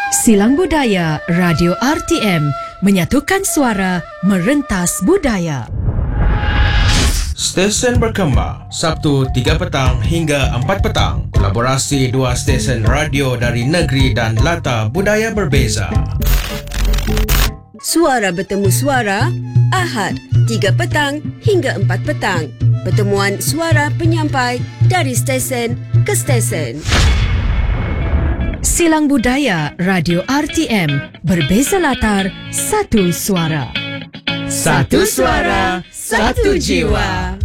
Silang Budaya Radio RTM menyatukan suara merentas budaya. Stesen berkembang Sabtu 3 petang hingga 4 petang. Kolaborasi dua stesen radio dari negeri dan latar budaya berbeza. Suara bertemu suara Ahad 3 petang hingga 4 petang. Pertemuan suara penyampai dari stesen ke stesen. Silang Budaya Radio RTM, berbeza latar, satu suara. Satu suara, satu jiwa.